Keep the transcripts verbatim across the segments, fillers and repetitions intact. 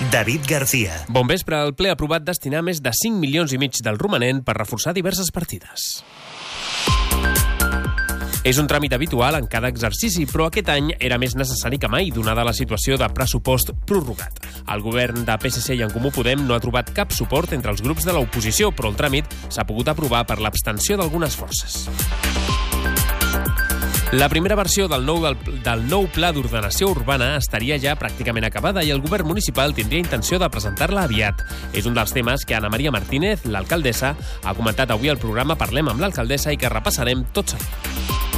David García. Bon vespre. El ple ha aprovat destinar més de cinc milions i mig del romanent per reforçar diverses partides. És un tràmit habitual en cada exercici, però aquest any era més necessari que mai, donada la situació de pressupost prorrogat. El govern de P S C i En Comú Podem no ha trobat cap suport entre els grups de l'oposició, però el tràmit s'ha pogut aprovar per l'abstenció d'algunes forces. La primera versió del nou, del, del nou Pla d'Ordenació Urbana estaria ja pràcticament acabada i el govern municipal tindria intenció de presentar-la aviat. És un dels temes que Ana Maria Martínez, l'alcaldessa, ha comentat avui al programa Parlem amb l'alcaldessa i que repassarem tot seguit.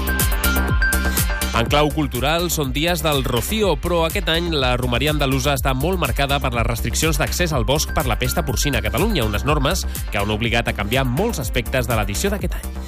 En clau cultural, són dies del Rocío, però aquest any la romeria andalusa està molt marcada per les restriccions d'accés al bosc per la pesta porcina a Catalunya, unes normes que han obligat a canviar molts aspectes de l'edició d'aquest any.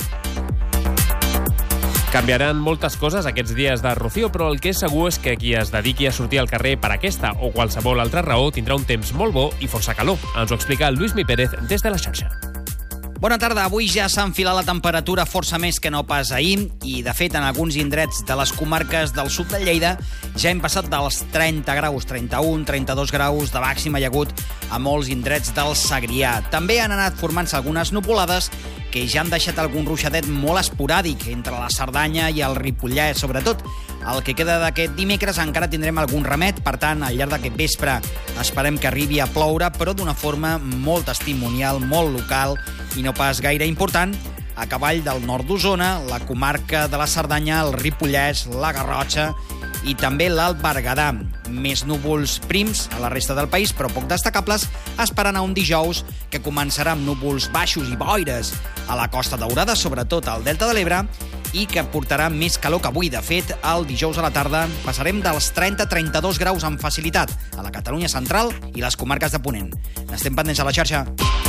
Canviaran moltes coses aquests dies de Rocío, però el que és segur és que qui es dediqui a sortir al carrer per aquesta o qualsevol altra raó tindrà un temps molt bo i força calor. Ens ho explica Lluís Mi Pérez des de la xarxa. Bona tarda. Avui ja s'ha enfilat la temperatura força més que no pas ahir i, de fet, en alguns indrets de les comarques del sud de Lleida ja hem passat dels trenta graus, trenta-un, trenta-dos graus de màxima hi ha hagut a molts indrets del Segrià. També han anat formant-se algunes nuvolades que ja han deixat algun ruixadet molt esporàdic entre la Cerdanya i el Ripollès, sobretot. El que queda d'aquest dimecres encara tindrem algun remet, per tant, al llarg d'aquest vespre esperem que arribi a ploure, però d'una forma molt testimonial, molt local i no pas gaire important, a cavall del nord d'Osona, la comarca de la Cerdanya, el Ripollès, la Garrotxa i també l'Alt Berguedà. Més núvols prims a la resta del país, però poc destacables, esperant a un dijous que començarà amb núvols baixos i boires a la Costa Daurada, sobretot al Delta de l'Ebre, i que portarà més calor que avui. De fet, el dijous a la tarda passarem dels trenta a trenta-dos graus amb facilitat a la Catalunya central i les comarques de Ponent. N'estem pendents a la xarxa.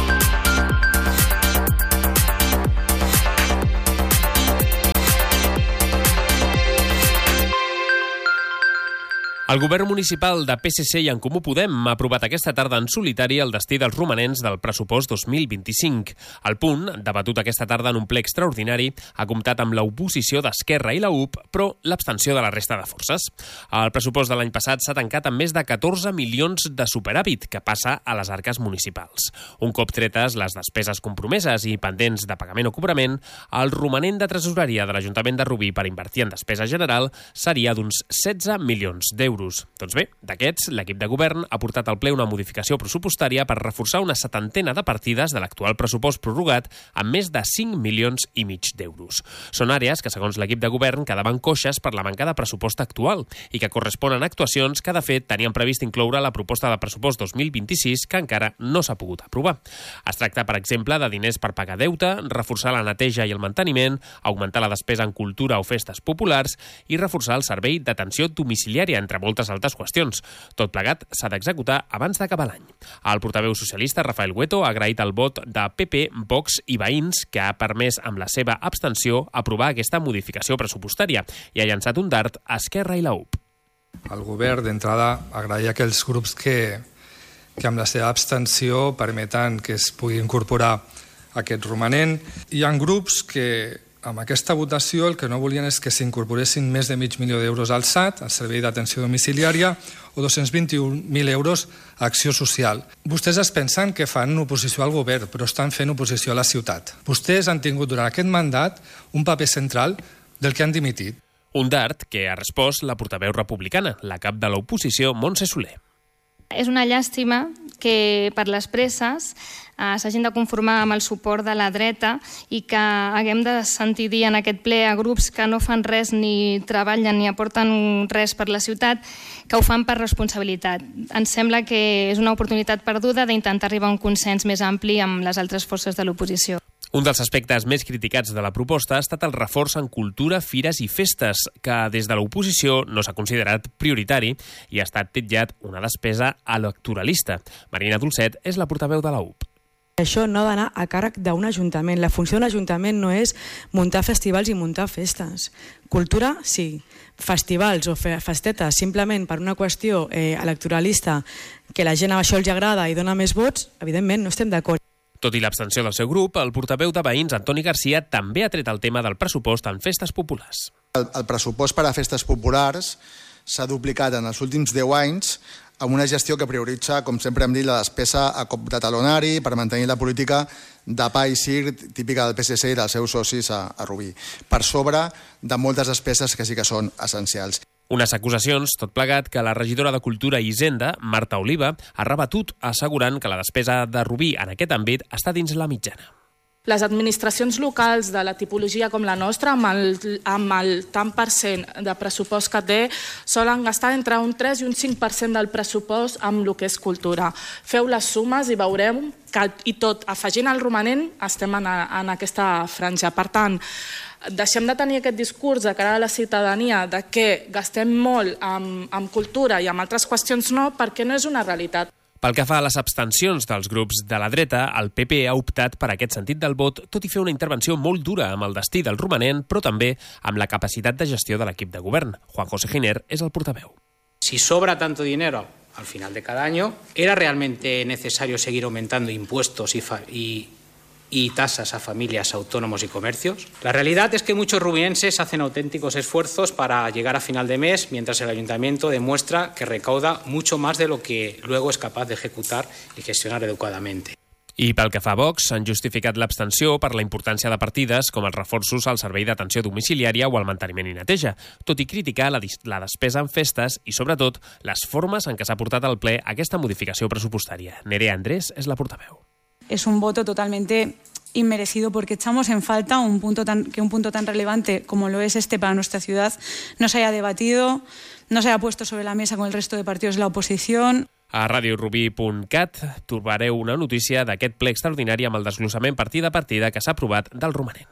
El govern municipal de P S C i En Comú Podem ha aprovat aquesta tarda en solitari el destí dels romanents del pressupost dos mil vint-i-cinc. El punt, debatut aquesta tarda en un ple extraordinari, ha comptat amb l'oposició d'Esquerra i la U P, però l'abstenció de la resta de forces. El pressupost de l'any passat s'ha tancat amb més de catorze milions de superàvit, que passa a les arques municipals. Un cop tretes les despeses compromeses i pendents de pagament o cobrament, el romanent de tresoreria de l'Ajuntament de Rubí per invertir en despesa general seria d'uns setze milions d'euros. Doncs bé, d'aquests, l'equip de govern ha portat al ple una modificació pressupostària per reforçar una setantena de partides de l'actual pressupost prorrogat amb més de cinc milions i mig d'euros. Són àrees que, segons l'equip de govern, quedaven coixes per la manca de pressupost actual i que corresponen a actuacions que, de fet, tenien previst incloure la proposta de pressupost dos mil vint-i-sis que encara no s'ha pogut aprovar. Es tracta, per exemple, de diners per pagar deute, reforçar la neteja i el manteniment, augmentar la despesa en cultura o festes populars i reforçar el servei d'atenció domiciliària, entre moltes altres qüestions. Tot plegat s'ha d'executar abans d'acabar l'any. El portaveu socialista, Rafael Hueto, ha agraït el vot de P P, Vox i Veïns, que ha permès, amb la seva abstenció, aprovar aquesta modificació pressupostària i ha llançat un dart a Esquerra i la U P. El govern, d'entrada, agraïa aquells grups que, que amb la seva abstenció permeten que es pugui incorporar aquest romanent. Hi ha grups que amb aquesta votació el que no volien és que s'incorporessin més de mig milió d'euros al S A T, al Servei d'Atenció Domiciliària, o dos-cents vint-i-un mil euros a Acció Social. Vostès es pensen que fan oposició al govern, però estan fent oposició a la ciutat. Vostès han tingut durant aquest mandat un paper central del que han dimitit. Un dart que ha respost la portaveu republicana, la cap de l'oposició, Montse Soler. És una llàstima que per les presses eh, s'hagin de conformar amb el suport de la dreta i que haguem de sentir dir en aquest ple a grups que no fan res ni treballen ni aporten res per la ciutat, que ho fan per responsabilitat. Ens sembla que és una oportunitat perduda d'intentar arribar a un consens més ampli amb les altres forces de l'oposició. Un dels aspectes més criticats de la proposta ha estat el reforç en cultura, fires i festes, que des de l'oposició no s'ha considerat prioritari i ha estat titllat una despesa electoralista. Marina Dolcet és la portaveu de la U P. Això no ha d'anar a càrrec d'un ajuntament. La funció d'un ajuntament no és muntar festivals i muntar festes. Cultura, sí. Festivals o festetes simplement per una qüestió eh, electoralista que la gent a això els agrada i dona més vots, evidentment no estem d'acord. Tot i l'abstenció del seu grup, el portaveu de Veïns, Antoni Garcia, també ha tret el tema del pressupost en festes populars. El, el pressupost per a festes populars s'ha duplicat en els últims deu anys amb una gestió que prioritza, com sempre hem dit, la despesa a cop de talonari per mantenir la política de pa i circ típica del P S C i dels seus socis a, a Rubí, per sobre de moltes despeses que sí que són essencials. Unes acusacions, tot plegat, que la regidora de Cultura i Hisenda, Marta Oliva, ha rebatut assegurant que la despesa de Rubí en aquest àmbit està dins la mitjana. Les administracions locals de la tipologia com la nostra, amb el, amb el tant per cent de pressupost que té, solen gastar entre un tres i un cinc per cent del pressupost amb el que és cultura. Feu les sumes i veureu que, i tot, afegint el romanent, estem en, a, en aquesta franja. Per tant, deixem de tenir aquest discurs de cara a la ciutadania de que gastem molt amb, amb cultura i amb altres qüestions no, perquè no és una realitat. Pel que fa a les abstencions dels grups de la dreta, el P P ha optat per aquest sentit del vot, tot i fer una intervenció molt dura amb el destí del romanent, però també amb la capacitat de gestió de l'equip de govern. Juan José Giner és el portaveu. Si sobra tanto dinero al final de cada año, ¿era realmente necesario seguir aumentando impuestos y, fa y, y tasas a familias, autónomos y comercios? La realidad es que muchos rubinenses hacen auténticos esfuerzos para llegar a final de mes, mientras el ayuntamiento demuestra que recauda mucho más de lo que luego es capaz de ejecutar y gestionar adecuadamente. I pel que fa a Vox, han justificat l'abstenció per la importància de partides com els reforços al servei d'atenció domiciliària o al manteniment i neteja, tot i criticar la, la despesa en festes i, sobretot, les formes en què s'ha portat al ple aquesta modificació pressupostària. Nerea Andrés és la portaveu. Es un voto totalmente inmerecido porque echamos en falta un punto tan, que un punto tan relevante como lo es este para nuestra ciudad no se haya debatido, no se haya puesto sobre la mesa con el resto de partidos de la oposición. A radio rubí punt cat trobareu una notícia d'aquest ple extraordinari amb el desglossament partida a partida que s'ha aprovat del romanent.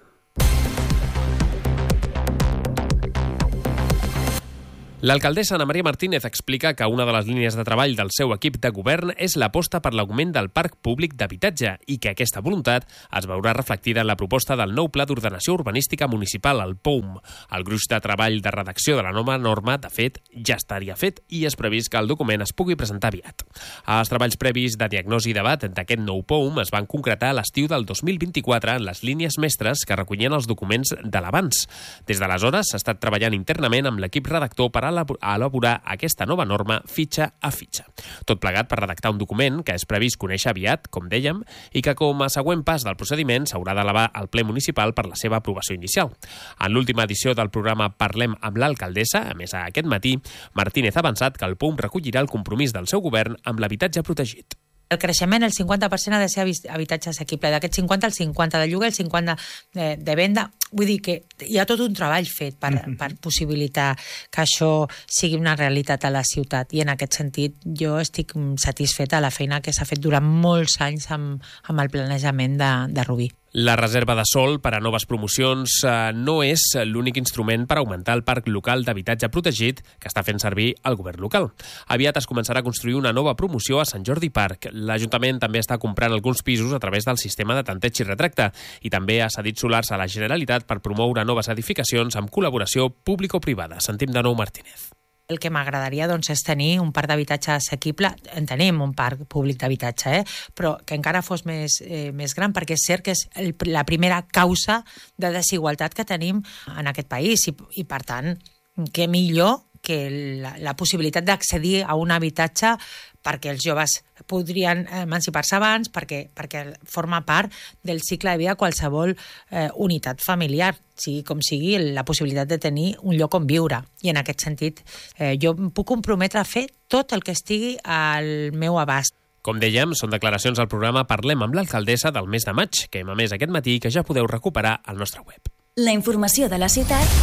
L'alcaldessa Ana Maria Martínez explica que una de les línies de treball del seu equip de govern és l'aposta per l'augment del parc públic d'habitatge i que aquesta voluntat es veurà reflectida en la proposta del nou Pla d'Ordenació Urbanística Municipal, el P O U M. El gruix de treball de redacció de la nova norma, de fet, ja estaria fet i és previst que el document es pugui presentar aviat. Els treballs previs de diagnosi i debat d'aquest nou P O U M es van concretar a l'estiu del dos mil vint-i-quatre en les línies mestres que recollien els documents de l'abans. Des d'aleshores s'ha estat treballant internament amb l'equip redactor per a elaborar aquesta nova norma fitxa a fitxa. Tot plegat per redactar un document que és previst conèixer aviat, com dèiem, i que com a següent pas del procediment s'haurà d'elevar al ple municipal per la seva aprovació inicial. En l'última edició del programa Parlem amb l'alcaldessa, a més aquest matí, Martínez ha avançat que el P O U M recollirà el compromís del seu govern amb l'habitatge protegit. El creixement, el cinquanta per cent ha de ser habitatge assequible. D'aquest cinquanta, el cinquanta de lloguer, el cinquanta de, de venda. Vull dir que hi ha tot un treball fet per, mm-hmm. per possibilitar que això sigui una realitat a la ciutat. I en aquest sentit jo estic satisfeta de la feina que s'ha fet durant molts anys amb, amb el planejament de, de Rubí. La reserva de sòl per a noves promocions eh, no és l'únic instrument per augmentar el parc local d'habitatge protegit que està fent servir el govern local. Aviat es començarà a construir una nova promoció a Sant Jordi Park. L'Ajuntament també està comprant alguns pisos a través del sistema de tanteig i retracte i també ha cedit solars a la Generalitat per promoure noves edificacions amb col·laboració público-privada. Sentim de nou Martínez. El que m'agradaria doncs, és tenir un parc d'habitatge assequible. En tenim un parc públic d'habitatge, eh? però que encara fos més, eh, més gran, perquè és cert que és el, la primera causa de desigualtat que tenim en aquest país. I, i per tant, què millor que la, la possibilitat d'accedir a un habitatge perquè els joves podrien emancipar-se abans, perquè, perquè forma part del cicle de vida de qualsevol eh, unitat familiar, sigui com sigui, la possibilitat de tenir un lloc on viure. I en aquest sentit, eh, jo em puc comprometre a fer tot el que estigui al meu abast. Com dèiem, són declaracions al programa Parlem amb l'alcaldessa del mes de maig, que hem emès aquest matí i que ja podeu recuperar al nostre web. La informació de la ciutat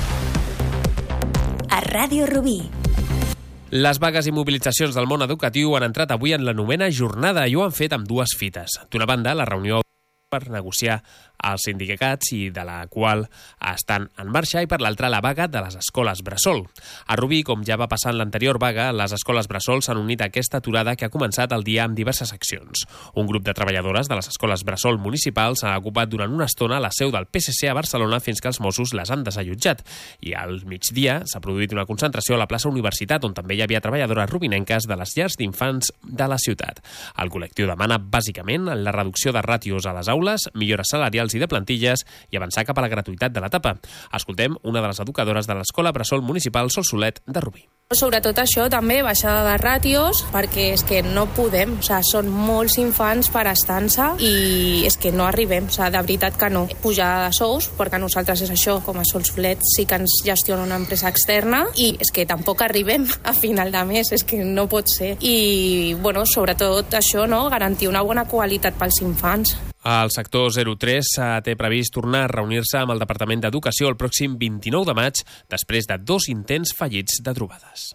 a Ràdio Rubí. Les vagues i mobilitzacions del món educatiu han entrat avui en la novena jornada i ho han fet amb dues fites. D'una banda, la reunió per negociar els sindicats i de la qual estan en marxa, i per l'altra la vaga de les escoles bressol. A Rubí, com ja va passar en l'anterior vaga, les escoles bressol s'han unit a aquesta aturada que ha començat el dia amb diverses accions. Un grup de treballadores de les escoles bressol municipals s'ha ocupat durant una estona a la seu del P S C a Barcelona fins que els Mossos les han desallotjat. I al migdia s'ha produït una concentració a la plaça Universitat, on també hi havia treballadores rubinenques de les llars d'infants de la ciutat. El col·lectiu demana bàsicament la reducció de ràtios a les aules, millores salarials materials i de plantilles i avançar cap a la gratuïtat de l'etapa. Escoltem una de les educadores de l'Escola Bressol Municipal Sol Solet de Rubí. Sobretot això també, baixada de ràtios, perquè és que no podem, o sigui, són molts infants per estança i és que no arribem, o sigui, de veritat que no. Pujar de sous, perquè nosaltres és això, com a Sol Solet sí que ens gestiona una empresa externa i és que tampoc arribem a final de mes, és que no pot ser. I, bueno, sobretot això, no?, garantir una bona qualitat pels infants. El sector zero tres té previst tornar a reunir-se amb el Departament d'Educació el pròxim vint-i-nou de maig, després de dos intents fallits de trobades.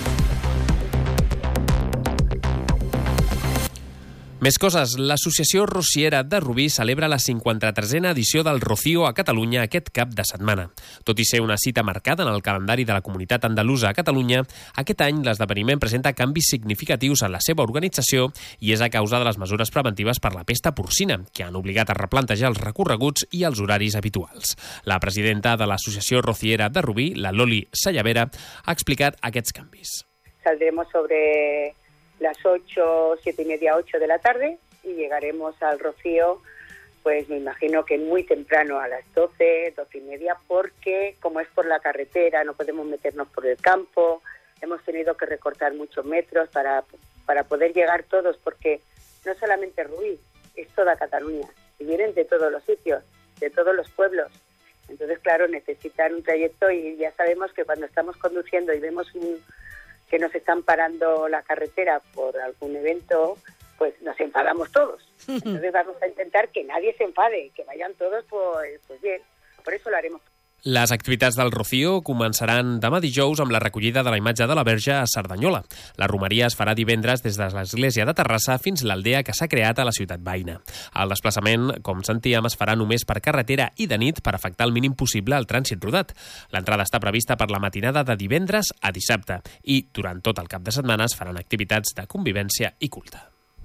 Més coses. L'Associació Rociera de Rubí celebra la cinquanta-tresena edició del Rocío a Catalunya aquest cap de setmana. Tot i ser una cita marcada en el calendari de la comunitat andalusa a Catalunya, aquest any l'esdeveniment presenta canvis significatius en la seva organització i és a causa de les mesures preventives per la pesta porcina, que han obligat a replantejar els recorreguts i els horaris habituals. La presidenta de l'Associació Rociera de Rubí, la Loli Sallavera, ha explicat aquests canvis. Saldremos sobre las ocho, siete y media, ocho de la tarde y llegaremos al Rocío, pues me imagino que muy temprano, a las doce, doce y media, porque como es por la carretera, no podemos meternos por el campo, hemos tenido que recortar muchos metros para, para poder llegar todos, porque no solamente Rubí, es toda Cataluña, y vienen de todos los sitios, de todos los pueblos. Entonces, claro, necesitan un trayecto y ya sabemos que cuando estamos conduciendo y vemos un que nos están parando la carretera por algún evento, pues nos enfadamos todos. Entonces vamos a intentar que nadie se enfade, que vayan todos pues, pues bien. Por eso lo haremos. Les activitats del Rocío començaran demà dijous amb la recollida de la imatge de la Verge a Cerdanyola. La romeria es farà divendres des de l'església de Terrassa fins l'aldea que s'ha creat a la ciutat veïna. El desplaçament, com sentíem, es farà només per carretera i de nit per afectar el mínim possible el trànsit rodat. L'entrada està prevista per la matinada de divendres a dissabte i durant tot el cap de setmana es faran activitats de convivència i culte.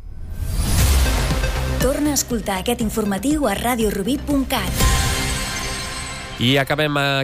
Torna a escoltar aquest informatiu a radiorubí punt cat. I acabem